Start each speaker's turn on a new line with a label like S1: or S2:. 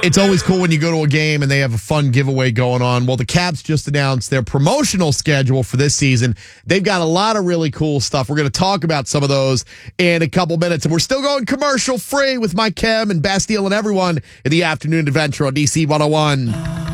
S1: It's always cool when you go to a game and they have a fun giveaway going on. Well, the Caps just announced their promotional schedule for this season. They've got a lot of really cool stuff. We're going to talk about some of those in a couple minutes. And we're still going commercial free with Mike Kim and Bastille and everyone in the afternoon adventure on DC 101.